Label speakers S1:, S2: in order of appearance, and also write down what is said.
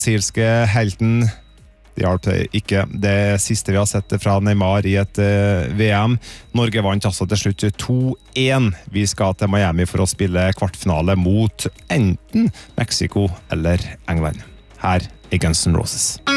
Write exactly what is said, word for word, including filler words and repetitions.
S1: Brasilske helten, det hjalp ikke det siste vi har sett fra Neymar i et uh, V M. Norge vant altså til slutt to én. Vi skal til Miami for å spille kvartfinale mot enten Mexico eller England. Her er Guns N' Roses.